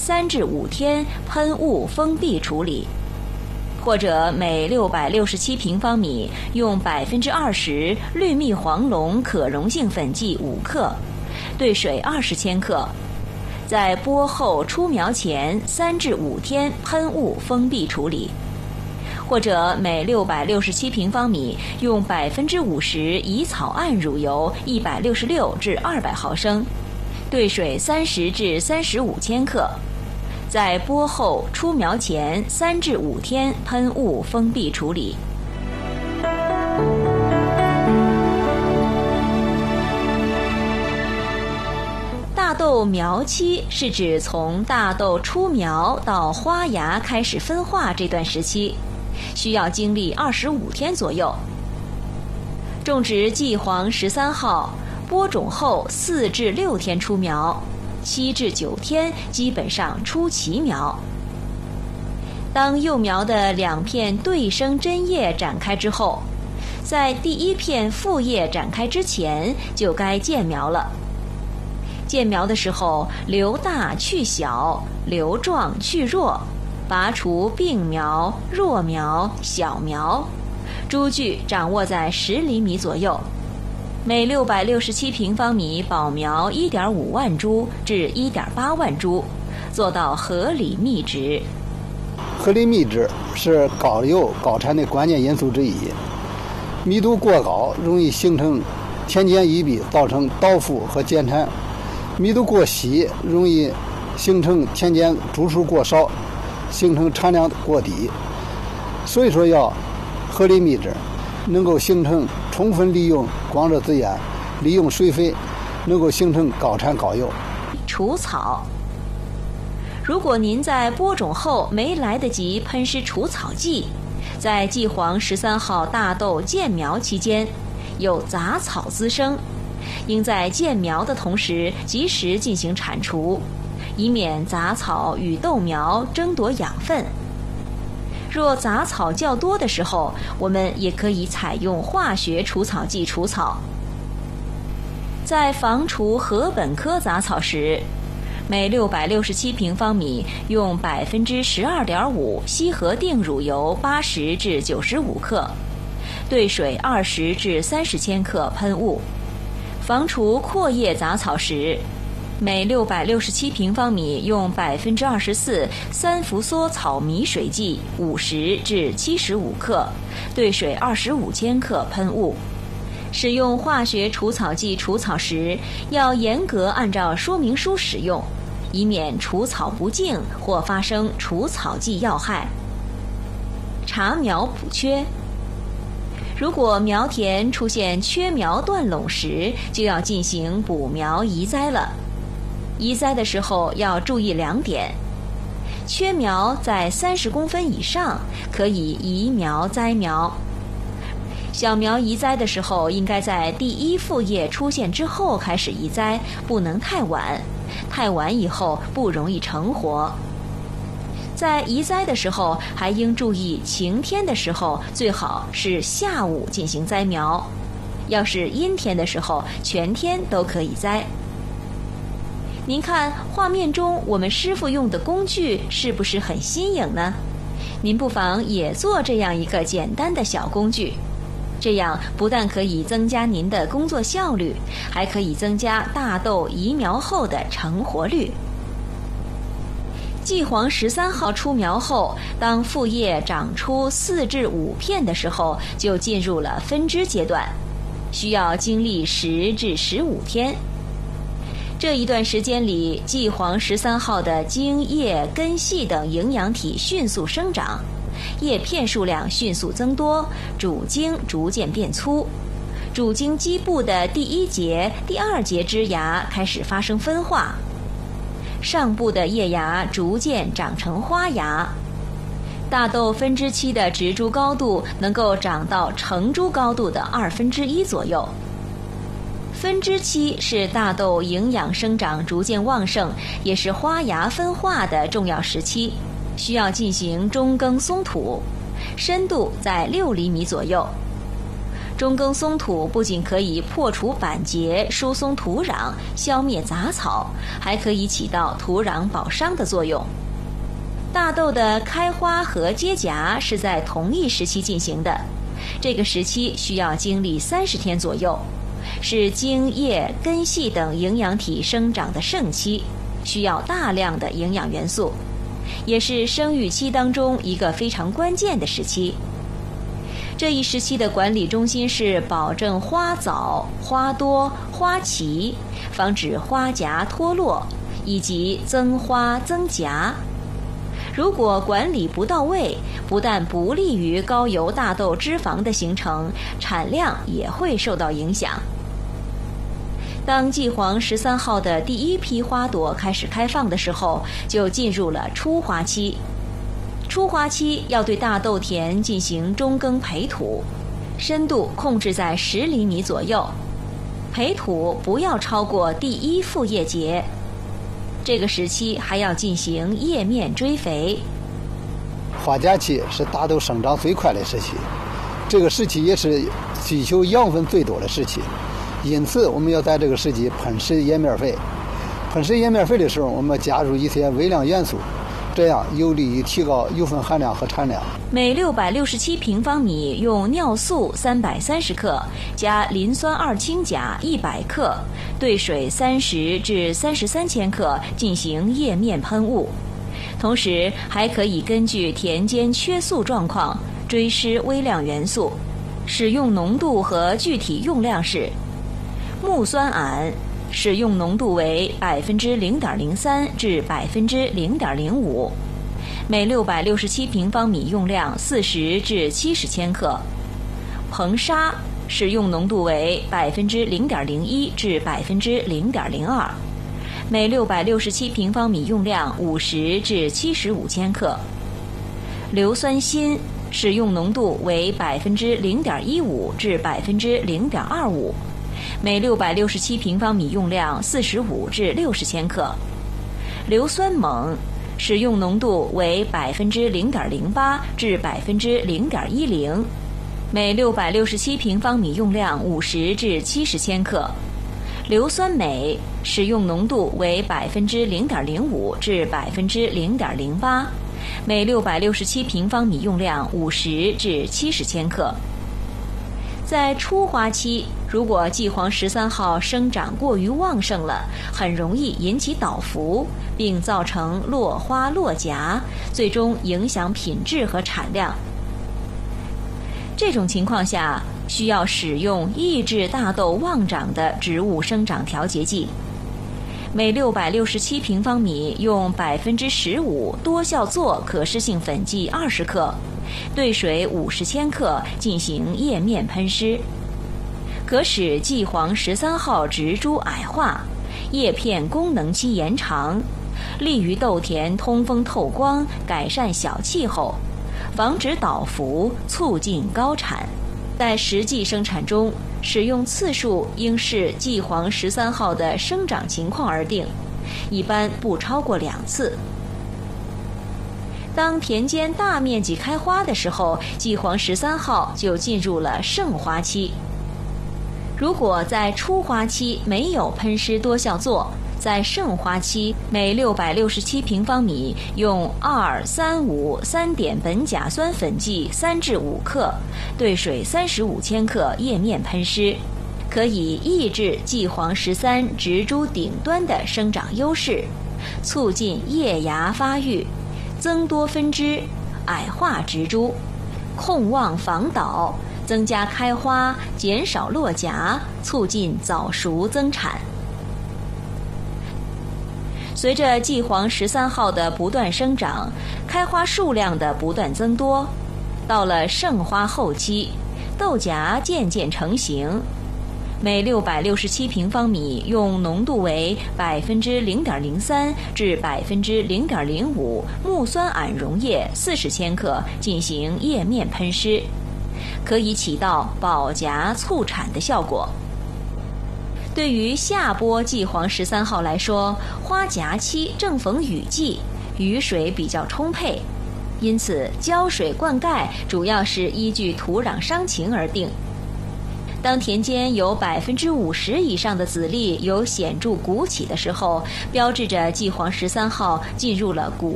3至5天喷雾封闭处理，或者每667平方米用20%氯嘧黄龙可溶性粉剂5克，兑水20千克，在播后出苗前3至5天喷雾封闭处理，或者每667平方米用50%乙草胺乳油166至200毫升，兑水30至35千克，在播后出苗前3至5天喷雾封闭处理。大豆苗期是指从大豆出苗到花芽开始分化这段时期，需要经历25天左右。种植季黄13号，播种后4至6天出苗，7至9天基本上出齐苗。当幼苗的2片对生针叶展开之后，在第1片副叶展开之前就该见苗了。见苗的时候，留大去小，留壮去弱，拔除病苗、弱苗、小苗，株距掌握在10厘米左右。每667平方米保苗1.5万株至1.8万株，做到合理密植。 合理密植是高幼高产的关键因素之一。密度过高容易形成田间异壁，造成倒伏和减产；密度过稀容易形成田间株数过少，形成产量过低。所以说要合理密植，能够形成充分利用光热资源，利用水肥，能够形成高产高幼。 除草，如果您在播种后没来得及喷施除草剂，在季黄13号大豆见苗期间有杂草滋生，应在见苗的同时及时进行铲除，以免杂草与豆苗争夺养分。若杂草较多的时候，我们也可以采用化学除草剂除草。在防除禾本科杂草时，每667平方米用12.5%烯合定乳油80至95克，兑水20至30千克喷雾。防除阔叶杂草时，每667平方米用24%三氟缩草醚水剂50至75克，兑水25千克喷雾。使用化学除草剂除草时，要严格按照说明书使用，以免除草不净或发生除草剂要害。查苗补缺，如果苗田出现缺苗断垄时，就要进行补苗移栽了。移栽的时候要注意2点：缺苗在30公分以上，可以移苗栽苗。小苗移栽的时候，应该在第1副叶出现之后开始移栽，不能太晚，太晚以后不容易成活。在移栽的时候，还应注意晴天的时候最好是下午进行栽苗，要是阴天的时候，全天都可以栽。您看画面中我们师傅用的工具是不是很新颖呢？您不妨也做这样一个简单的小工具，这样不但可以增加您的工作效率，还可以增加大豆移苗后的成活率。季黄13号出苗后，当副叶长出4至5片的时候，就进入了分枝阶段，需要经历10至15天。这一段时间里，季黄13号的茎、叶、根系等营养体迅速生长，叶片数量迅速增多，主茎逐渐变粗，主茎基部的第1节、第2节枝芽开始发生分化，上部的叶芽逐渐长成花芽。大豆分枝期的植株高度能够长到成株高度的1/2左右。分枝期是大豆营养生长逐渐旺盛，也是花芽分化的重要时期，需要进行中耕松土，深度在6厘米左右。 中耕松土不仅可以破除板结、疏松土壤、消灭杂草，还可以起到土壤保墒的作用。大豆的开花和结荚是在同一时期进行的，这个时期需要经历30天左右，是茎叶根系等营养体生长的盛期，需要大量的营养元素，也是生育期当中一个非常关键的时期。这一时期的管理中心是保证花早、花多、花齐，防止花荚脱落，以及增花增荚。如果管理不到位，不但不利于高油大豆脂肪的形成，产量也会受到影响。当季黄13号的第一批花朵开始开放的时候，就进入了初花期。初花期要对大豆田进行中耕培土，深度控制在10厘米左右，培土不要超过第1复叶节。这个时期还要进行叶面追肥。 花荚期是大豆生长最快的时期，这个时期也是需求养分最多的时期，因此我们要在这个时期喷施叶面肥。喷施叶面肥的时候，我们加入一些微量元素，这样有利于提高油分含量和产量。 每667平方米用尿素330克加磷酸二氢钾100克，兑水30至33千克进行叶面喷雾。同时还可以根据田间缺素状况追施微量元素，使用浓度和具体用量是：木酸铵使用浓度为0.03%至0.05%，每667平方米用量40至70千克；硼砂使用浓度为0.01%至0.02%，每667平方米用量50至75千克；硫酸锌使用浓度为0.15%至0.25%。每667平方米用量45至60千克，硫酸锰使用浓度为0.08%至0.10%，每667平方米用量50至70千克，硫酸镁使用浓度为0.05%至0.08%，每667平方米用量50至70千克。在初花期，如果季黄13号生长过于旺盛了，很容易引起倒伏，并造成落花落荚，最终影响品质和产量。这种情况下，需要使用抑制大豆旺长的植物生长调节剂。每667平方米用15%多效唑可施性粉剂20克，兑水50千克进行叶面喷施，可使季黄13号植株矮化，叶片功能期延长，利于豆田通风透光，改善小气候，防止倒伏，促进高产。在实际生产中，使用次数应视季黄13号的生长情况而定，一般不超过2次。当田间大面积开花的时候，季黄13号就进入了盛花期。如果在初花期没有喷施多效唑，在盛花期每667平方米用2-3-5-3碘苯甲酸粉剂3至5克，兑水35千克叶面喷施，可以抑制季黄13植株顶端的生长优势，促进叶芽发育，增多分枝，矮化植株，控旺防倒，增加开花，减少落荚，促进早熟增产。随着季黄13号的不断生长，开花数量的不断增多，到了盛花后期，豆荚渐渐成型。每667平方米用浓度为0.03%至0.05%木酸铵溶液40千克进行叶面喷施，可以起到保荚促产的效果。对于下播季黄13号来说，花荚期正逢雨季，雨水比较充沛，因此浇水灌溉主要是依据土壤伤情而定。 当田间有50%以上的籽粒有显著鼓起的时候，标志着纪黄13号进入了谷